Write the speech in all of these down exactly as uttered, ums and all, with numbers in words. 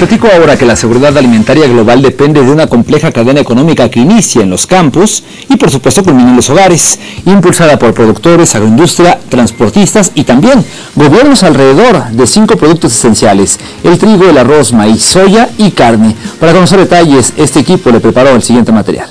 platico ahora que la seguridad alimentaria global depende de una compleja cadena económica que inicia en los campos y por supuesto culmina en los hogares, impulsada por productores, agroindustria, transportistas y también gobiernos alrededor de cinco productos esenciales: el trigo, el arroz, maíz, soya y carne. Para conocer detalles, este equipo le preparó el siguiente material.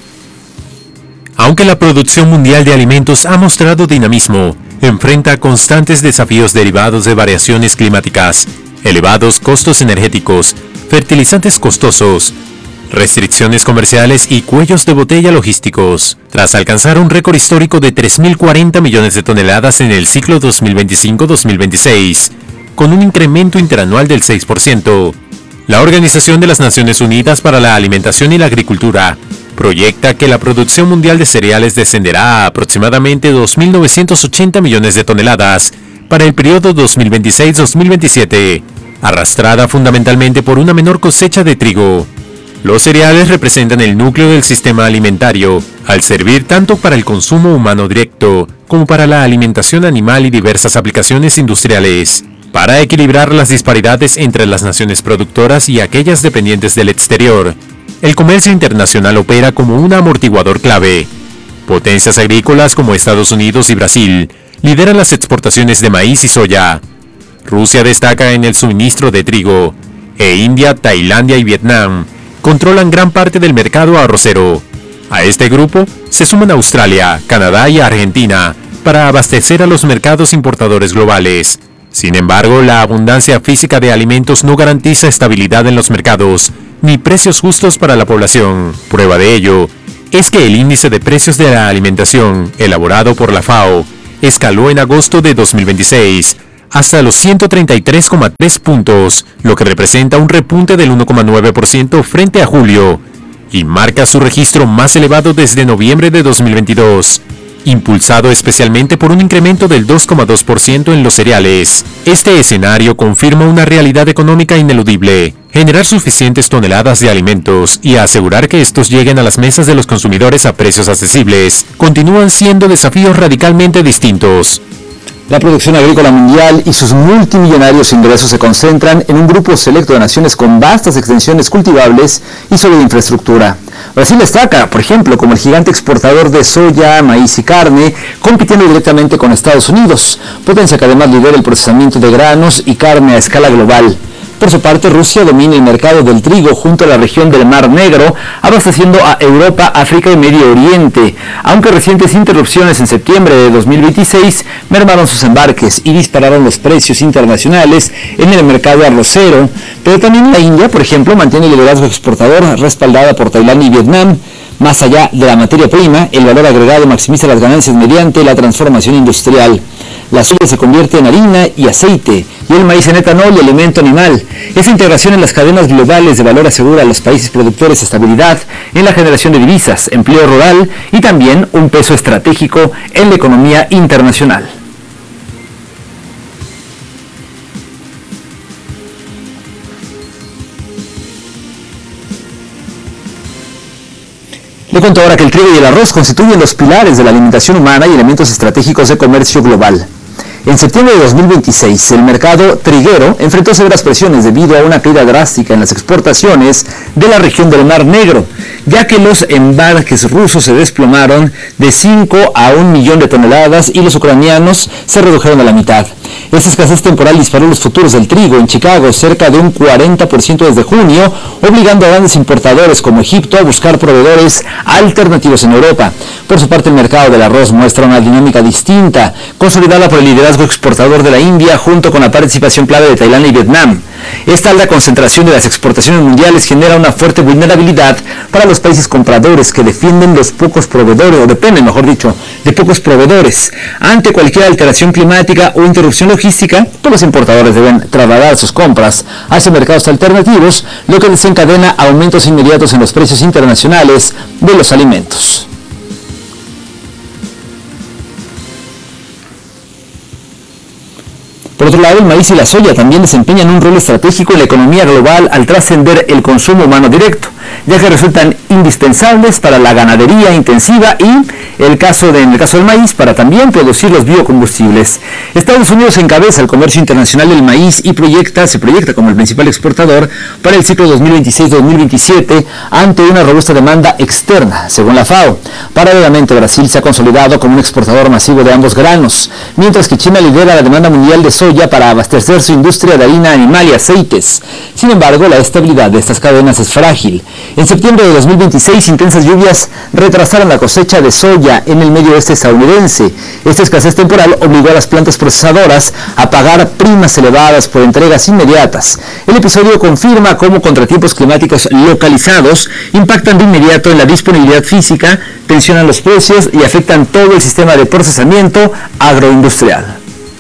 Aunque la producción mundial de alimentos ha mostrado dinamismo, enfrenta constantes desafíos derivados de variaciones climáticas, elevados costos energéticos, fertilizantes costosos, restricciones comerciales y cuellos de botella logísticos. Tras alcanzar un récord histórico de tres mil cuarenta millones de toneladas en el ciclo dos mil veinticinco dos mil veintiséis, con un incremento interanual del seis por ciento, la Organización de las Naciones Unidas para la Alimentación y la Agricultura proyecta que la producción mundial de cereales descenderá a aproximadamente dos mil novecientos ochenta millones de toneladas para el periodo dos mil veintiséis dos mil veintisiete, arrastrada fundamentalmente por una menor cosecha de trigo. Los cereales representan el núcleo del sistema alimentario, al servir tanto para el consumo humano directo como para la alimentación animal y diversas aplicaciones industriales. Para equilibrar las disparidades entre las naciones productoras y aquellas dependientes del exterior, el comercio internacional opera como un amortiguador clave. Potencias agrícolas como Estados Unidos y Brasil lideran las exportaciones de maíz y soya. Rusia destaca en el suministro de trigo, e India, Tailandia y Vietnam controlan gran parte del mercado arrocero. A este grupo se suman Australia, Canadá y Argentina para abastecer a los mercados importadores globales. Sin embargo, la abundancia física de alimentos no garantiza estabilidad en los mercados, ni precios justos para la población. Prueba de ello es que el índice de precios de la alimentación, elaborado por la FAO, escaló en agosto de dos mil veintiséis hasta los ciento treinta y tres coma tres puntos, lo que representa un repunte del uno coma nueve por ciento frente a julio, y marca su registro más elevado desde noviembre de dos mil veintidós. Impulsado especialmente por un incremento del dos coma dos por ciento en los cereales. Este escenario confirma una realidad económica ineludible: generar suficientes toneladas de alimentos y asegurar que estos lleguen a las mesas de los consumidores a precios accesibles continúan siendo desafíos radicalmente distintos. La producción agrícola mundial y sus multimillonarios ingresos se concentran en un grupo selecto de naciones con vastas extensiones cultivables y sólida infraestructura. Brasil destaca, por ejemplo, como el gigante exportador de soya, maíz y carne, compitiendo directamente con Estados Unidos, potencia que además lidera el procesamiento de granos y carne a escala global. Por su parte, Rusia domina el mercado del trigo junto a la región del Mar Negro, abasteciendo a Europa, África y Medio Oriente, aunque recientes interrupciones en septiembre de dos mil veintiséis mermaron sus embarques y dispararon los precios internacionales en el mercado arrocero. Pero también la India, por ejemplo, mantiene el liderazgo exportador, respaldada por Tailandia y Vietnam. Más allá de la materia prima, el valor agregado maximiza las ganancias mediante la transformación industrial. La soya se convierte en harina y aceite, y el maíz en etanol y alimento animal. Esa integración en las cadenas globales de valor asegura a los países productores estabilidad en la generación de divisas, empleo rural y también un peso estratégico en la economía internacional. Le cuento ahora que el trigo y el arroz constituyen los pilares de la alimentación humana y elementos estratégicos de comercio global. En septiembre de dos mil veintiséis, el mercado triguero enfrentó severas presiones debido a una caída drástica en las exportaciones de la región del Mar Negro, ya que los embarques rusos se desplomaron de cinco a un millón de toneladas y los ucranianos se redujeron a la mitad. Esta escasez temporal disparó los futuros del trigo en Chicago cerca de un cuarenta por ciento desde junio, obligando a grandes importadores como Egipto a buscar proveedores alternativos en Europa. Por su parte, el mercado del arroz muestra una dinámica distinta, consolidada por el liderazgo exportador de la India junto con la participación clave de Tailandia y Vietnam. Esta alta concentración de las exportaciones mundiales genera una fuerte vulnerabilidad para los países compradores que defienden los pocos proveedores, o dependen, mejor dicho, de pocos proveedores. Ante cualquier alteración climática o interrupción logística, todos los importadores deben trasladar sus compras hacia mercados alternativos, lo que desencadena aumentos inmediatos en los precios internacionales de los alimentos. Por otro lado, el maíz y la soya también desempeñan un rol estratégico en la economía global al trascender el consumo humano directo. ya que resultan indispensables para la ganadería intensiva y, el caso de, en el caso del maíz, para también producir los biocombustibles. Estados Unidos encabeza el comercio internacional del maíz y proyecta, se proyecta como el principal exportador para el ciclo dos mil veintiséis dos mil veintisiete ante una robusta demanda externa, según la FAO. Paralelamente, Brasil se ha consolidado como un exportador masivo de ambos granos, mientras que China lidera la demanda mundial de soya para abastecer su industria de harina animal y aceites. Sin embargo, la estabilidad de estas cadenas es frágil. En septiembre de dos mil veintiséis, intensas lluvias retrasaron la cosecha de soya en el medio oeste estadounidense. Esta escasez temporal obligó a las plantas procesadoras a pagar primas elevadas por entregas inmediatas. El episodio confirma cómo contratiempos climáticos localizados impactan de inmediato en la disponibilidad física, tensionan los precios y afectan todo el sistema de procesamiento agroindustrial.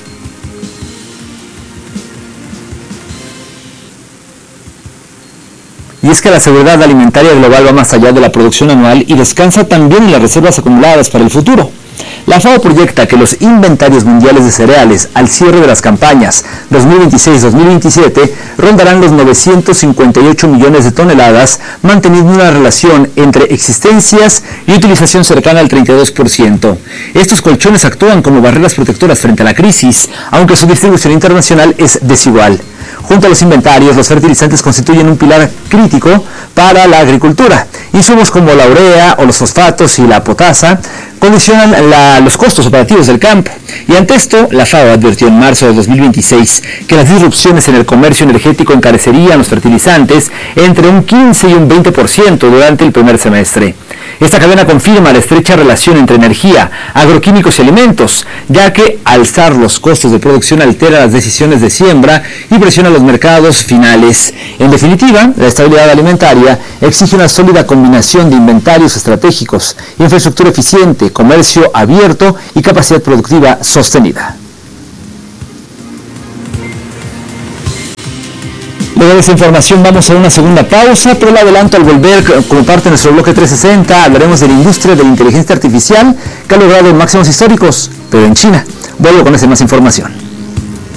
Y es que la seguridad alimentaria global va más allá de la producción anual y descansa también en las reservas acumuladas para el futuro. La FAO proyecta que los inventarios mundiales de cereales al cierre de las campañas dos mil veintiséis dos mil veintisiete rondarán los novecientos cincuenta y ocho millones de toneladas, manteniendo una relación entre existencias y utilización cercana al treinta y dos por ciento. Estos colchones actúan como barreras protectoras frente a la crisis, aunque su distribución internacional es desigual. Junto a los inventarios, los fertilizantes constituyen un pilar crítico para la agricultura. Insumos como la urea o los fosfatos y la potasa condicionan la, los costos operativos del campo. Y ante esto, la FAO advirtió en marzo de dos mil veintiséis que las disrupciones en el comercio energético encarecerían los fertilizantes entre un quince y un veinte por ciento durante el primer semestre. Esta cadena confirma la estrecha relación entre energía, agroquímicos y alimentos, ya que alzar los costos de producción altera las decisiones de siembra y presiona los mercados finales. En definitiva, la estabilidad alimentaria exige una sólida combinación de inventarios estratégicos, infraestructura eficiente, comercio abierto y capacidad productiva sostenida. Luego de esa información vamos a una segunda pausa, pero la adelanto al volver como parte de nuestro bloque trescientos sesenta. Hablaremos de la industria de la inteligencia artificial que ha logrado máximos históricos, pero en China. Vuelvo con esa más información.